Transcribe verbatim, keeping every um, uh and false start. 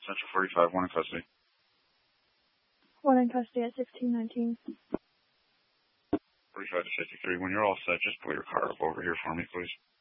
Central forty-five, one in custody. One in custody at sixteen nineteen. forty-five to fifty-three. When you're all set, just pull your car up over here for me, please.